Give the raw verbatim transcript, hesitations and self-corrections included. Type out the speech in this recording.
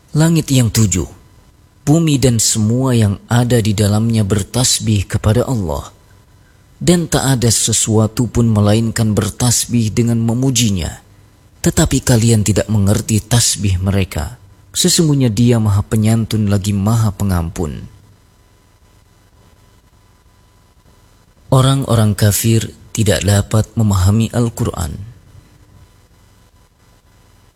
Langit yang tujuh, bumi dan semua yang ada di dalamnya bertasbih kepada Allah, dan tak ada sesuatu pun melainkan bertasbih dengan memujinya. Tetapi kalian tidak mengerti tasbih mereka. Sesungguhnya Dia Maha Penyantun lagi Maha Pengampun. Orang-orang kafir tidak dapat memahami Al-Quran.